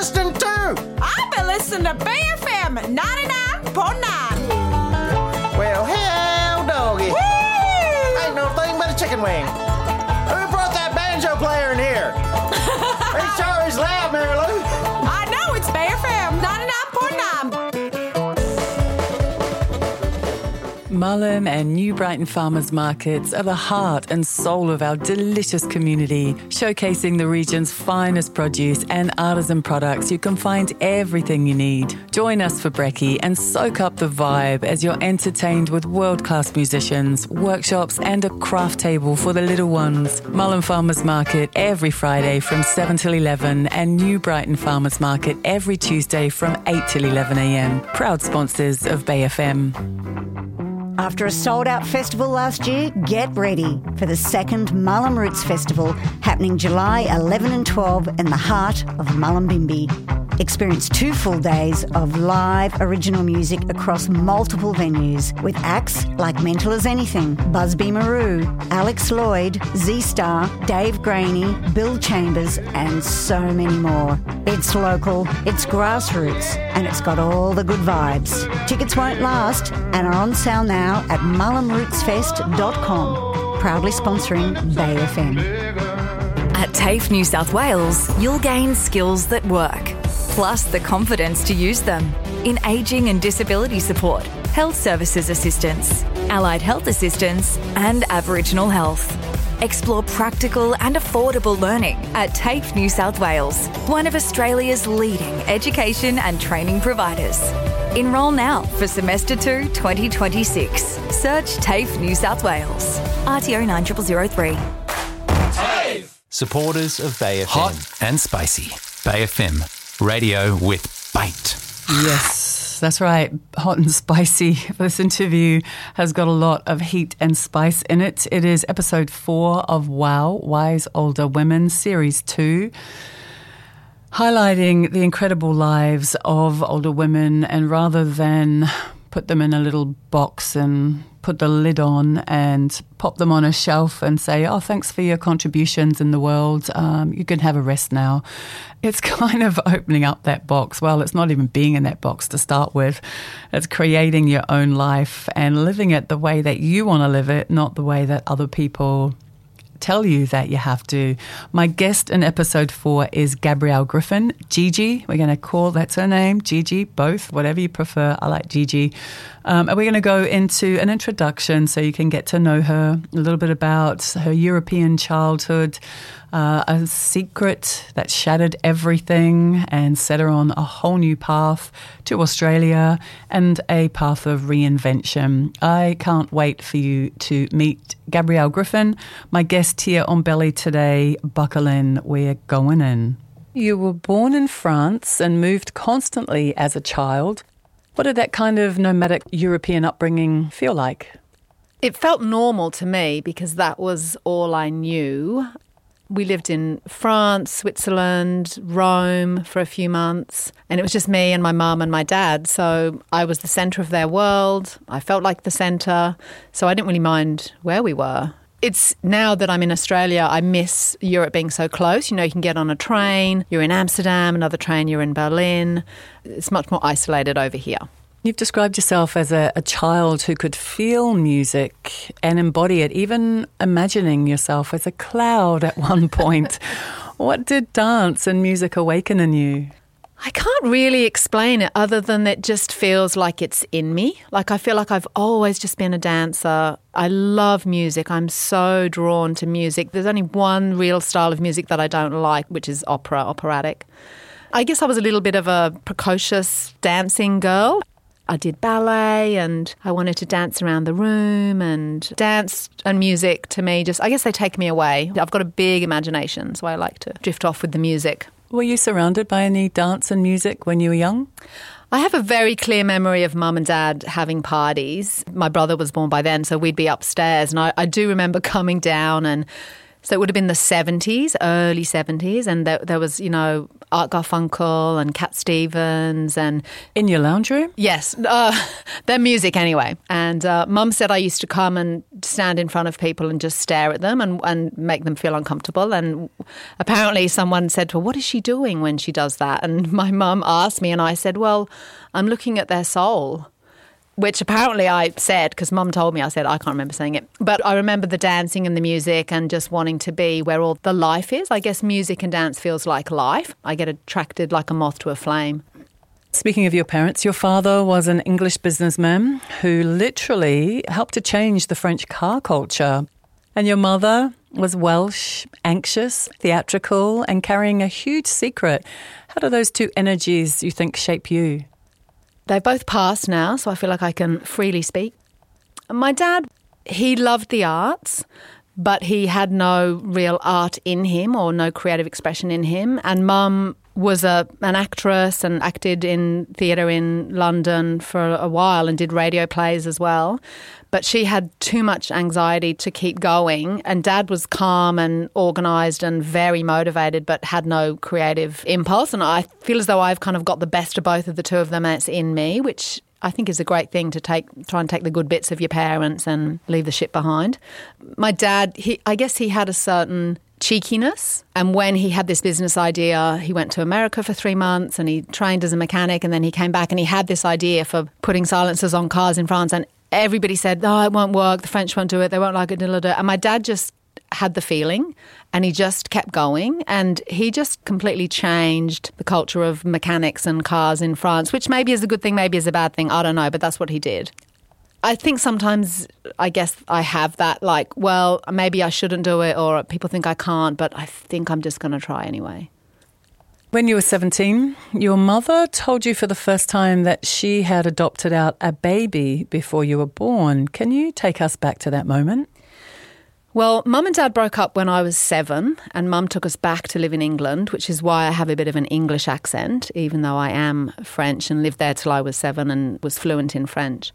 listening to? I've been listening to BFM 99.9. Well, hell, doggy. Woo! Ain't no thing but a chicken wing. Who brought that banjo player in here? He sure is loud, Mary Lou. I know, it's BFM 99.9. Mullum and New Brighton Farmers Markets are the heart and soul of our delicious community, showcasing the region's finest produce and artisan products. You can find everything you need. Join us for brekkie and soak up the vibe as you're entertained with world-class musicians, workshops and a craft table for the little ones. Mullum Farmers Market every Friday from 7 till 11 and New Brighton Farmers Market every Tuesday from 8 till 11 a.m. Proud sponsors of Bay FM. After a sold-out festival last year, get ready for the second Mullum Roots Festival happening July 11 and 12 in the heart of Mullumbimby. Experience 2 full days of live original music across multiple venues with acts like Mental as Anything, Busby Maru, Alex Lloyd, Z-Star, Dave Graney, Bill Chambers and so many more. It's local, it's grassroots and it's got all the good vibes. Tickets won't last and are on sale now at mullumrootsfest.com. Proudly sponsoring Bay FM. At TAFE New South Wales, you'll gain skills that work, plus the confidence to use them in ageing and disability support, health services assistance, allied health assistance and Aboriginal health. Explore practical and affordable learning at TAFE New South Wales, one of Australia's leading education and training providers. Enrol now for Semester 2 2026. Search TAFE New South Wales. RTO 9003. Supporters of Bay FM. Hot and spicy. Bay FM. Radio with bite. Yes, that's right. Hot and spicy. This interview has got a lot of heat and spice in it. It is episode 4 of WOW, Wise Older Women, Series 2, highlighting the incredible lives of older women, and rather than put them in a little box and put the lid on and pop them on a shelf and say, oh, thanks for your contributions in the world, you can have a rest now. It's kind of opening up that box. Well, it's not even being in that box to start with. It's creating your own life and living it the way that you want to live it, not the way that other people tell you that you have to. My guest in episode 4 is Gabrielle Griffin, Gigi. We're going to call, that's her name, Gigi, both, whatever you prefer. I like Gigi. And we're going to go into an introduction so you can get to know her, a little bit about her European childhood, a secret that shattered everything and set her on a whole new path to Australia and a path of reinvention. I can't wait for you to meet Gabrielle Griffin, my guest here on Belly today. Buckle in, we're going in. You were born in France and moved constantly as a child. What did that kind of nomadic European upbringing feel like? It felt normal to me because that was all I knew. We lived in France, Switzerland, Rome for a few months, and it was just me and my mum and my dad. So I was the centre of their world. I felt like the centre, so I didn't really mind where we were. It's now that I'm in Australia, I miss Europe being so close. You know, you can get on a train, you're in Amsterdam, another train, you're in Berlin. It's much more isolated over here. You've described yourself as a child who could feel music and embody it, even imagining yourself as a cloud at one point. What did dance and music awaken in you? I can't really explain it other than it just feels like it's in me. Like I feel like I've always just been a dancer. I love music. I'm so drawn to music. There's only one real style of music that I don't like, which is operatic. I guess I was a little bit of a precocious dancing girl. I did ballet and I wanted to dance around the room, and dance and music to me just, I guess they take me away. I've got a big imagination, so I like to drift off with the music. Were you surrounded by any dance and music when you were young? I have a very clear memory of mum and dad having parties. My brother was born by then, so we'd be upstairs. And I do remember coming down and So it would have been the 70s, early 70s, and there was, Art Garfunkel and Cat Stevens and... In your lounge room? Yes, their music anyway. And Mum said I used to come and stand in front of people and just stare at them and make them feel uncomfortable. And apparently someone said to her, what is she doing when she does that? And my mum asked me and I said, well, I'm looking at their soul. Which apparently I said, because Mum told me, I said, I can't remember saying it. But I remember the dancing and the music and just wanting to be where all the life is. I guess music and dance feels like life. I get attracted like a moth to a flame. Speaking of your parents, your father was an English businessman who literally helped to change the French car culture. And your mother was Welsh, anxious, theatrical, and carrying a huge secret. How do those two energies, you think, shape you? They've both passed now, so I feel like I can freely speak. My dad, he loved the arts, but he had no real art in him or no creative expression in him. And Mum was an actress and acted in theatre in London for a while and did radio plays as well. But she had too much anxiety to keep going, and Dad was calm and organised and very motivated but had no creative impulse. And I feel as though I've kind of got the best of both of the two of them, and it's in me, which I think is a great thing to try and take the good bits of your parents and leave the shit behind. My dad, I guess he had a certain cheekiness, and when he had this business idea, he went to America for 3 months and he trained as a mechanic, and then he came back and he had this idea for putting silencers on cars in France, and everybody said, oh, it won't work, the French won't do it, they won't like it, and my dad just had the feeling and he just kept going, and he just completely changed the culture of mechanics and cars in France, which maybe is a good thing, maybe is a bad thing, I don't know, but that's what he did. I think sometimes, I guess I have that, like, well, maybe I shouldn't do it, or people think I can't, but I think I'm just going to try anyway. When you were 17, your mother told you for the first time that she had adopted out a baby before you were born. Can you take us back to that moment? Well, Mum and Dad broke up when I was 7, and Mum took us back to live in England, which is why I have a bit of an English accent, even though I am French and lived there till I was 7 and was fluent in French.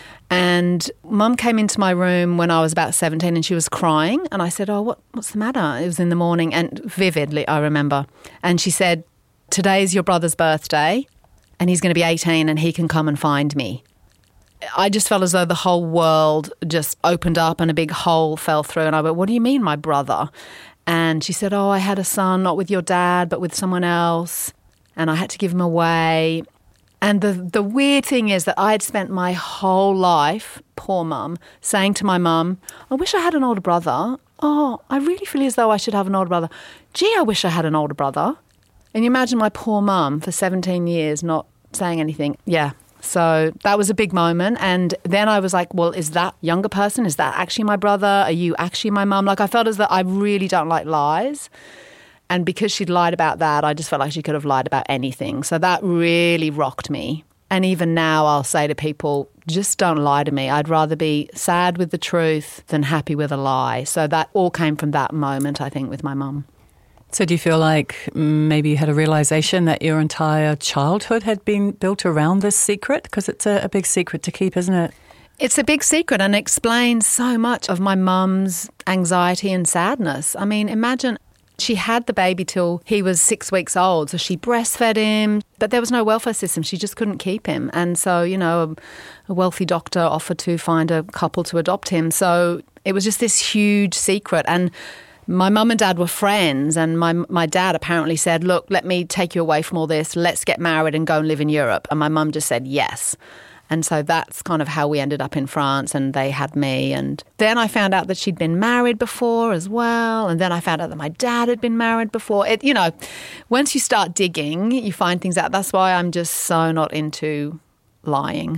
And Mum came into my room when I was about 17 and she was crying. And I said, oh, what's the matter? It was in the morning, and vividly I remember. And she said, today's your brother's birthday and he's going to be 18 and he can come and find me. I just felt as though the whole world just opened up and a big hole fell through. And I went, what do you mean, my brother? And she said, oh, I had a son, not with your dad, but with someone else. And I had to give him away. And the weird thing is that I had spent my whole life, poor Mum, saying to my mum, I wish I had an older brother. Oh, I really feel as though I should have an older brother. Gee, I wish I had an older brother. And you imagine my poor mum for 17 years not saying anything. Yeah. So that was a big moment. And then I was like, well, is that younger person? Is that actually my brother? Are you actually my mum? Like, I felt as though I really don't like lies. And because she'd lied about that, I just felt like she could have lied about anything. So that really rocked me. And even now I'll say to people, just don't lie to me. I'd rather be sad with the truth than happy with a lie. So that all came from that moment, I think, with my mum. So do you feel like maybe you had a realization that your entire childhood had been built around this secret? Because it's a big secret to keep, isn't it? It's a big secret and explains so much of my mum's anxiety and sadness. I mean, imagine she had the baby till he was 6 weeks old. So she breastfed him, but there was no welfare system. She just couldn't keep him. And so, you know, a wealthy doctor offered to find a couple to adopt him. So it was just this huge secret. And my mum and dad were friends, and my dad apparently said, look, let me take you away from all this. Let's get married and go and live in Europe. And my mum just said yes. And so that's kind of how we ended up in France, and they had me. And then I found out that she'd been married before as well. And then I found out that my dad had been married before. You know, once you start digging, you find things out. That's why I'm just so not into lying.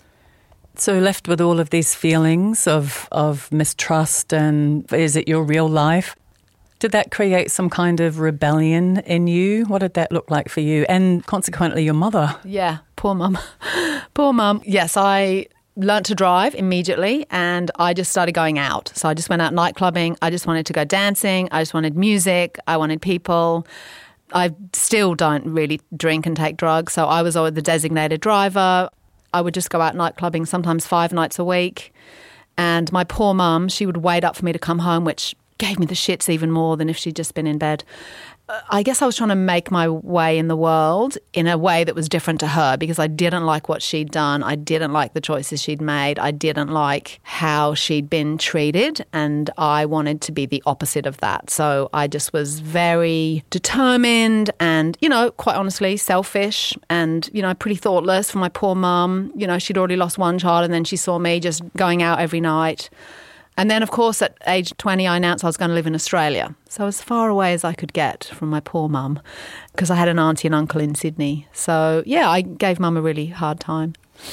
So left with all of these feelings of mistrust, and is it your real life? Did that create some kind of rebellion in you? What did that look like for you? And consequently, your mother? Yeah, poor mum. Poor mum. Yes, I learnt to drive immediately, and I just started going out. So I just went out nightclubbing. I just wanted to go dancing. I just wanted music. I wanted people. I still don't really drink and take drugs. So I was always the designated driver. I would just go out nightclubbing sometimes 5 nights a week. And my poor mum, she would wait up for me to come home, which gave me the shits even more than if she'd just been in bed. I guess I was trying to make my way in the world in a way that was different to her because I didn't like what she'd done. I didn't like the choices she'd made. I didn't like how she'd been treated, and I wanted to be the opposite of that. So I just was very determined and, you know, quite honestly, selfish and, you know, pretty thoughtless for my poor mum. You know, she'd already lost one child and then she saw me just going out every night. And then, of course, at age 20, I announced I was going to live in Australia. So as far away as I could get from my poor mum because I had an auntie and uncle in Sydney. So, yeah, I gave mum a really hard time.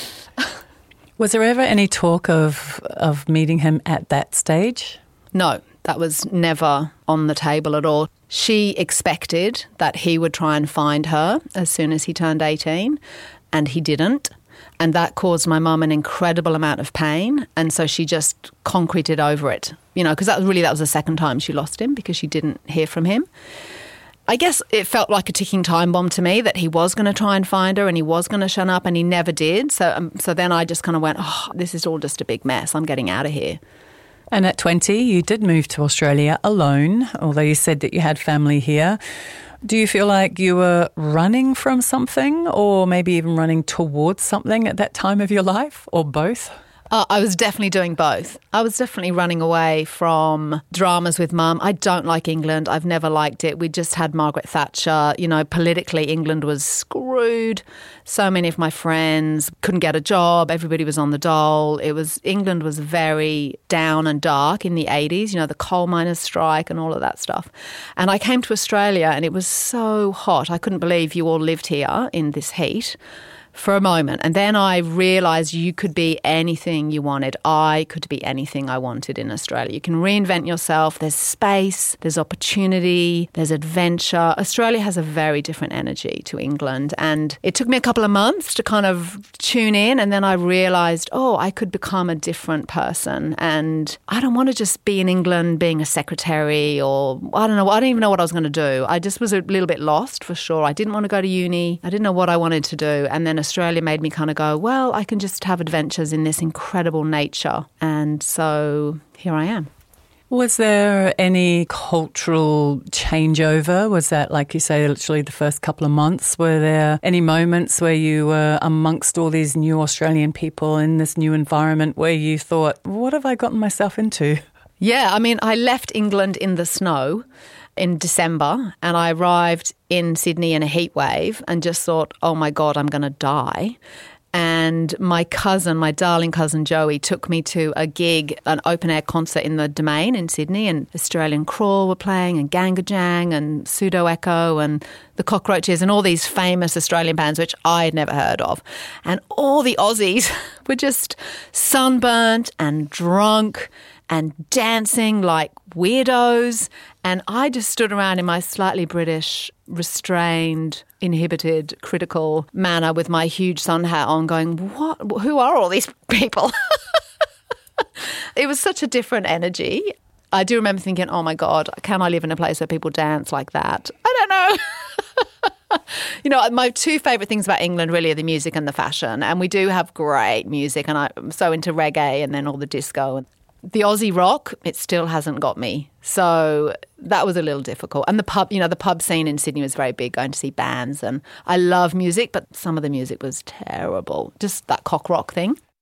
Was there ever any talk of meeting him at that stage? No, that was never on the table at all. She expected that he would try and find her as soon as he turned 18, and he didn't. And that caused my mum an incredible amount of pain. And so she just concreted over it, you know, because that was the second time she lost him because she didn't hear from him. I guess it felt like a ticking time bomb to me that he was going to try and find her and he was going to shut up, and he never did. So then I just kind of went, oh, this is all just a big mess. I'm getting out of here. And at 20, you did move to Australia alone, although you said that you had family here. Do you feel like you were running from something or maybe even running towards something at that time of your life, or both? I was definitely doing both. I was definitely running away from dramas with mum. I don't like England. I've never liked it. We just had Margaret Thatcher. You know, politically, England was screwed. So many of my friends couldn't get a job. Everybody was on the dole. England was very down and dark in the 80s, you know, the coal miners' strike and all of that stuff. And I came to Australia and it was so hot. I couldn't believe you all lived here in this heat for a moment. And then I realised you could be anything you wanted. I could be anything I wanted in Australia. You can reinvent yourself. There's space, there's opportunity, there's adventure. Australia has a very different energy to England. And it took me a couple of months to kind of tune in. And then I realised, oh, I could become a different person. And I don't want to just be in England being a secretary, or I don't know. I didn't even know what I was going to do. I just was a little bit lost for sure. I didn't want to go to uni. I didn't know what I wanted to do. And then Australia made me kind of go, well, I can just have adventures in this incredible nature. And so here I am. Was there any cultural changeover? Was that, like you say, literally the first couple of months? Were there any moments where you were amongst all these new Australian people in this new environment where you thought, what have I gotten myself into? Yeah, I mean, I left England in the snow in December and I arrived in Sydney in a heat wave and just thought, oh my God, I'm going to die. And my darling cousin Joey, took me to a gig, an open-air concert in the Domain in Sydney, and Australian Crawl were playing and Gangajang and Pseudo Echo and the Cockroaches and all these famous Australian bands which I had never heard of. And all the Aussies were just sunburnt and drunk and dancing like weirdos. And I just stood around in my slightly British, restrained, inhibited, critical manner with my huge sun hat on going, what? Who are all these people? It was such a different energy. I do remember thinking, oh my God, can I live in a place where people dance like that? I don't know. You know, my two favourite things about England really are the music and the fashion. And we do have great music, and I'm so into reggae and then all the disco. The Aussie rock, it still hasn't got me. So that was a little difficult. And the pub scene in Sydney was very big, going to see bands. And I love music, but some of the music was terrible. Just that cock rock thing.